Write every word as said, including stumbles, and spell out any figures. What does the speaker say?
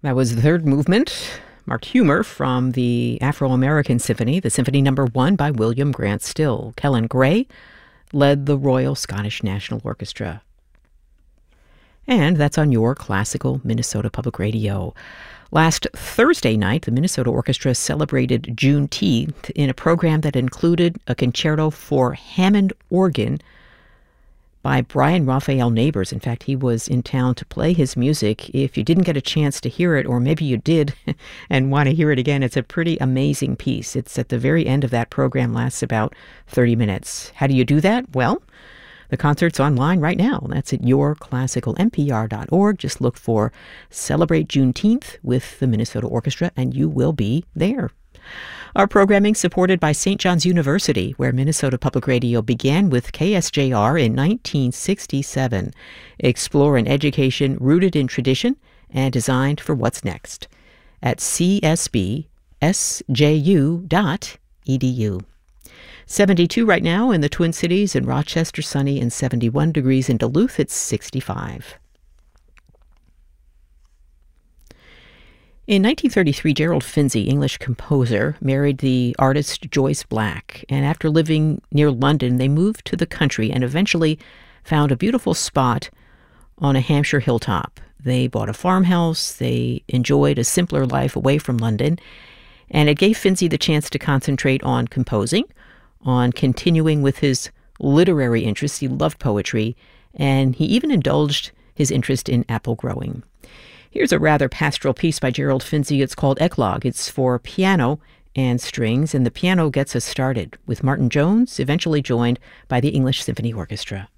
That was the third movement, marked humor, from the Afro-American Symphony, the Symphony Number One by William Grant Still. Kellen Gray led the Royal Scottish National Orchestra. And that's on your classical Minnesota Public Radio. Last Thursday night, the Minnesota Orchestra celebrated Juneteenth in a program that included a concerto for Hammond organ by Brian Raphael Neighbors. In fact, he was in town to play his music. If you didn't get a chance to hear it, or maybe you did and want to hear it again, it's a pretty amazing piece. It's at the very end of that program, lasts about thirty minutes. How do you do that? Well, the concert's online right now. That's at your classical n p r dot org. Just look for Celebrate Juneteenth with the Minnesota Orchestra, and you will be there. Our programming supported by Saint John's University, where Minnesota Public Radio began with K S J R in nineteen sixty-seven. Explore an education rooted in tradition and designed for what's next at c s b s j u dot e d u. seventy-two right now in the Twin Cities, in Rochester sunny, and seventy-one degrees in Duluth. It's sixty-five. In nineteen thirty-three, Gerald Finzi, English composer, married the artist Joyce Black, and after living near London, they moved to the country and eventually found a beautiful spot on a Hampshire hilltop. They bought a farmhouse, they enjoyed a simpler life away from London, and it gave Finzi the chance to concentrate on composing, on continuing with his literary interests. He loved poetry, and he even indulged his interest in apple growing. Here's a rather pastoral piece by Gerald Finzi. It's called Eclogue. It's for piano and strings, and the piano gets us started with Martin Jones, eventually joined by the English Symphony Orchestra.